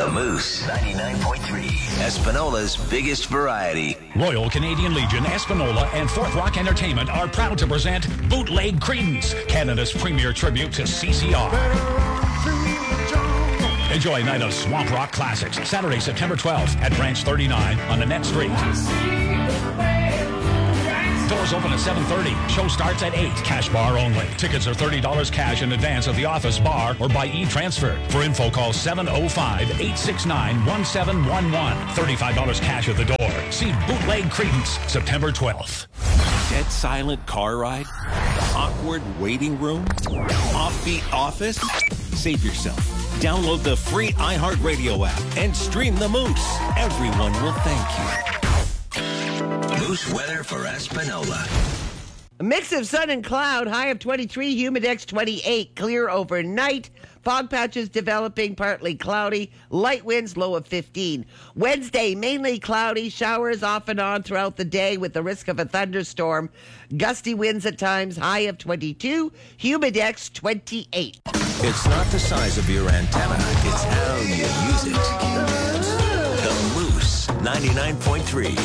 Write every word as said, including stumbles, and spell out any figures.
The Moose ninety-nine point three, Espinola's biggest variety. Royal Canadian Legion, Espinola, and Fourth Rock Entertainment are proud to present Bootleg Creedence, Canada's premier tribute to C C R. Enjoy a night of swamp rock classics, Saturday, September twelfth at Branch thirty-nine on Annette Street. Doors open at seven thirty. Show starts at eight. Cash bar only. Tickets are thirty dollars cash in advance at the office bar or by e-transfer. For info, call seven oh five, eight six nine, one seven one one. thirty-five dollars cash at the door. See Bootleg Creedence, September twelfth. Dead silent car ride? Awkward waiting room? Offbeat office? Save yourself. Download the free iHeartRadio app and stream The Moose. Everyone will thank you. Moose weather for Espinola. A mix of sun and cloud, high of twenty-three, humidex twenty-eight, clear overnight. Fog patches developing, partly cloudy. Light winds, low of fifteen. Wednesday, mainly cloudy, showers off and on throughout the day with the risk of a thunderstorm. Gusty winds at times, high of twenty-two, humidex twenty-eight. It's not the size of your antenna, it's how you use it. The Moose ninety-nine point three.